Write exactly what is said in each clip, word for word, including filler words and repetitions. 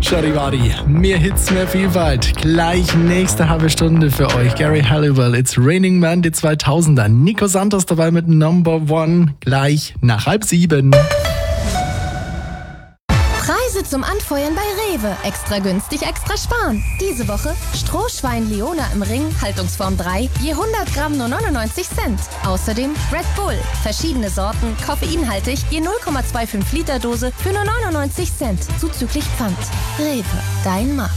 Charivari, mehr Hits, mehr Vielfalt. Gleich nächste halbe Stunde für euch. Gary Halliwell, It's Raining Man, die zweitausender. Nico Santos dabei mit Number One. Gleich nach halb sieben. Preise zum Anfeuern bei Rewe. Extra günstig, extra sparen. Diese Woche Strohschwein Leona im Ring, Haltungsform drei, je hundert Gramm nur neunundneunzig Cent. Außerdem Red Bull, verschiedene Sorten, koffeinhaltig, je null Komma fünfundzwanzig Liter Dose für nur neunundneunzig Cent, zuzüglich Pfand. Rewe, dein Markt.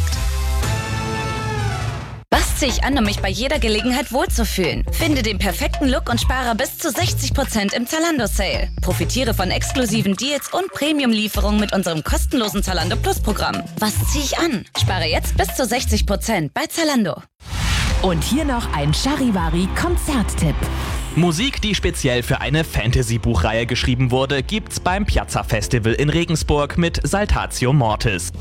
Was ziehe ich an, um mich bei jeder Gelegenheit wohlzufühlen? Finde den perfekten Look und spare bis zu sechzig Prozent im Zalando-Sale. Profitiere von exklusiven Deals und Premium-Lieferungen mit unserem kostenlosen Zalando Plus-Programm. Was ziehe ich an? Spare jetzt bis zu sechzig Prozent bei Zalando. Und hier noch ein Charivari-Konzerttipp. Musik, die speziell für eine Fantasy-Buchreihe geschrieben wurde, gibt's beim Piazza Festival in Regensburg mit Saltatio Mortis.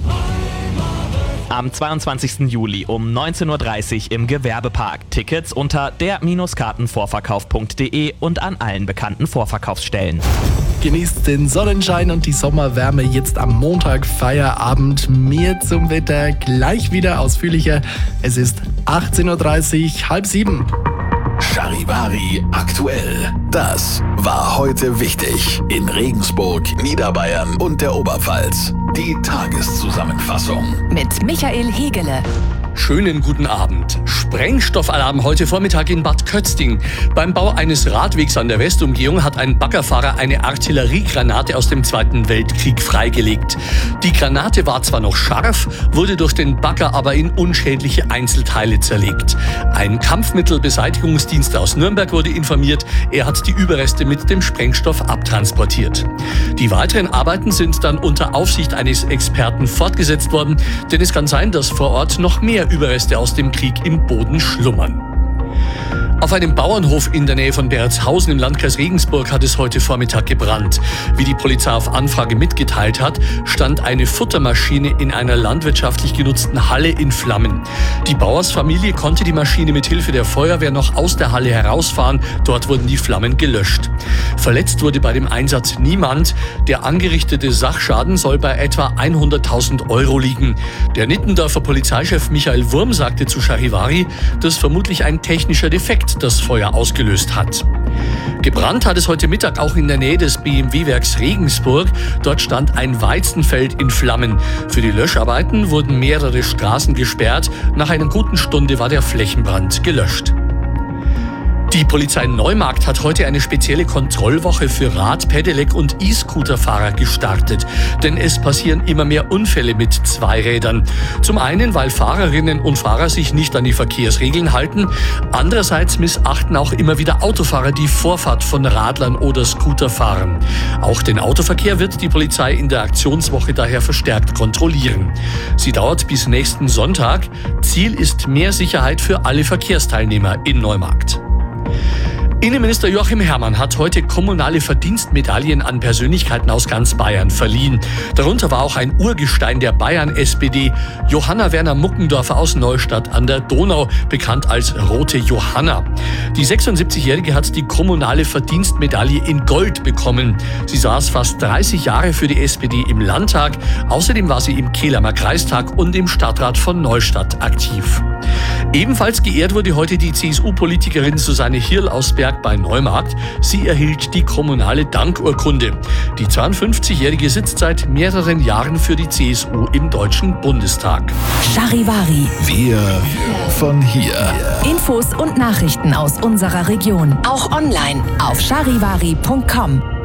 Am zweiundzwanzigsten Juli um neunzehn Uhr dreißig im Gewerbepark. Tickets unter der Kartenvorverkauf punkt de und an allen bekannten Vorverkaufsstellen. Genießt den Sonnenschein und die Sommerwärme jetzt am Montag Feierabend. Mehr zum Wetter gleich wieder ausführlicher. Es ist achtzehn Uhr dreißig, halb sieben. Charivari aktuell. Das war heute wichtig in Regensburg, Niederbayern und der Oberpfalz. Die Tageszusammenfassung Mit Michael Hegele. Schönen guten Abend. Sprengstoffalarm heute Vormittag in Bad Kötzting. Beim Bau eines Radwegs an der Westumgehung hat ein Baggerfahrer eine Artilleriegranate aus dem Zweiten Weltkrieg freigelegt. Die Granate war zwar noch scharf, wurde durch den Bagger aber in unschädliche Einzelteile zerlegt. Ein Kampfmittelbeseitigungsdienst aus Nürnberg wurde informiert. Er hat die Überreste mit dem Sprengstoff abtransportiert. Die weiteren Arbeiten sind dann unter Aufsicht eines Experten fortgesetzt worden, denn es kann sein, dass vor Ort noch mehr Überreste aus dem Krieg im Boden schlummern. Auf einem Bauernhof in der Nähe von Beretshausen im Landkreis Regensburg hat es heute Vormittag gebrannt. Wie die Polizei auf Anfrage mitgeteilt hat, stand eine Futtermaschine in einer landwirtschaftlich genutzten Halle in Flammen. Die Bauersfamilie konnte die Maschine mit Hilfe der Feuerwehr noch aus der Halle herausfahren. Dort wurden die Flammen gelöscht. Verletzt wurde bei dem Einsatz niemand. Der angerichtete Sachschaden soll bei etwa hunderttausend Euro liegen. Der Nittendorfer Polizeichef Michael Wurm sagte zu Charivari, dass vermutlich ein technischer Defekt das Feuer ausgelöst hat. Gebrannt hat es heute Mittag auch in der Nähe des B M W-Werks Regensburg. Dort stand ein Weizenfeld in Flammen. Für die Löscharbeiten wurden mehrere Straßen gesperrt. Nach einer guten Stunde war der Flächenbrand gelöscht. Die Polizei Neumarkt hat heute eine spezielle Kontrollwoche für Rad-, Pedelec- und E-Scooter-Fahrer gestartet. Denn es passieren immer mehr Unfälle mit Zweirädern. Zum einen, weil Fahrerinnen und Fahrer sich nicht an die Verkehrsregeln halten. Andererseits missachten auch immer wieder Autofahrer die Vorfahrt von Radlern oder Scooterfahrern. Auch den Autoverkehr wird die Polizei in der Aktionswoche daher verstärkt kontrollieren. Sie dauert bis nächsten Sonntag. Ziel ist mehr Sicherheit für alle Verkehrsteilnehmer in Neumarkt. Innenminister Joachim Herrmann hat heute kommunale Verdienstmedaillen an Persönlichkeiten aus ganz Bayern verliehen. Darunter war auch ein Urgestein der Bayern-S P D, Johanna Werner Muckendorfer aus Neustadt an der Donau, bekannt als Rote Johanna. Die sechsundsiebzigjährige hat die kommunale Verdienstmedaille in Gold bekommen. Sie saß fast dreißig Jahre für die S P D im Landtag. Außerdem war sie im Kehlemer Kreistag und im Stadtrat von Neustadt aktiv. Ebenfalls geehrt wurde heute die C S U-Politikerin Susanne Hirl aus Berg bei Neumarkt. Sie erhielt die kommunale Dankurkunde. Die zweiundfünfzigjährige sitzt seit mehreren Jahren für die C S U im Deutschen Bundestag. Charivari. Wir von hier. Infos und Nachrichten aus unserer Region. Auch online auf charivari punkt com.